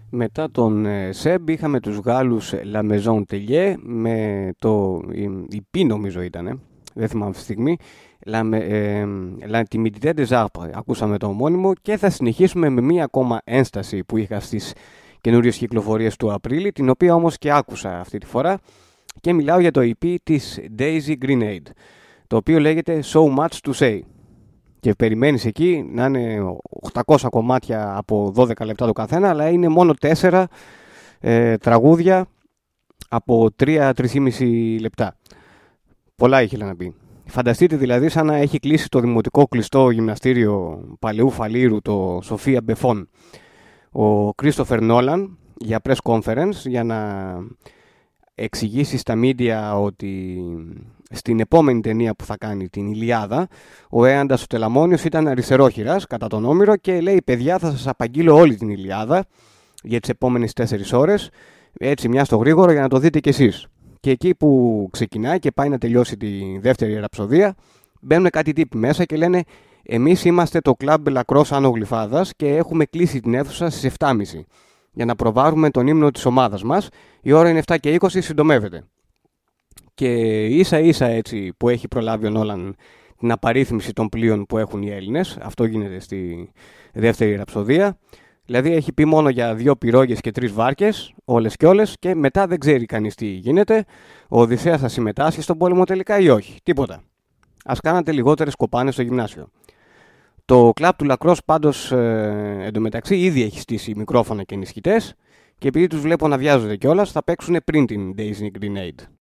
Μετά τον Σεμπ είχαμε τους Γάλλους La Maison Tellier με το EP νομίζω ήτανε, δεν θυμάμαι αυτή τη στιγμή, La Timidité des Arbres, ακούσαμε το ομώνυμο και θα συνεχίσουμε με μία ακόμα ένσταση που είχα στις καινούριες κυκλοφορίες του Απρίλη, την οποία όμως και άκουσα αυτή τη φορά και μιλάω για το EP της Daisy Grenade, το οποίο λέγεται So Much To Say. Και περιμένεις εκεί να είναι 800 κομμάτια από 12 λεπτά το καθένα, αλλά είναι μόνο 4 τραγούδια από 3-3,5 λεπτά. Πολλά ήθελα να πει. Φανταστείτε δηλαδή σαν να έχει κλείσει το δημοτικό κλειστό γυμναστήριο Παλαιού Φαλήρου, το Σοφία Μπεφόν, ο Κρίστοφερ Νόλαν για press conference, για να εξηγήσει στα media ότι στην επόμενη ταινία που θα κάνει, την Ηλιάδα, ο Έαντας ο Τελαμόνιος ήταν αριστερόχειρας κατά τον Όμηρο και λέει: παιδιά, θα σας απαγγείλω όλη την Ηλιάδα για τις επόμενες 4 ώρες, έτσι μια στο γρήγορο για να το δείτε κι εσείς. Και εκεί που ξεκινάει και πάει να τελειώσει τη δεύτερη ραψοδία, μπαίνουν κάτι τύποι μέσα και λένε: εμείς είμαστε το κλαμπ Λακρός Άνω Γλυφάδας και έχουμε κλείσει την αίθουσα στις 7.30 για να προβάρουμε τον ύμνο της ομάδας μας. Η ώρα είναι 7:20, συντομεύεται. Και ίσα ίσα έτσι που έχει προλάβει ο Νόλαν την απαρίθμηση των πλοίων που έχουν οι Έλληνες, αυτό γίνεται στη δεύτερη ραψοδία. Δηλαδή έχει πει μόνο για 2 πυρόγες και 3 βάρκες, όλες και όλες, και μετά δεν ξέρει κανείς τι γίνεται. Ο Οδυσσέας θα συμμετάσχει στον πόλεμο τελικά ή όχι, τίποτα. Ας κάνατε λιγότερες κοπάνες στο γυμνάσιο. Το κλαμπ του Λακρός πάντως εντωμεταξύ ήδη έχει στήσει μικρόφωνα και ενισχυτές και επειδή τους βλέπω να βιάζονται κιόλας θα παίξουν πριν την Daisy Grenade.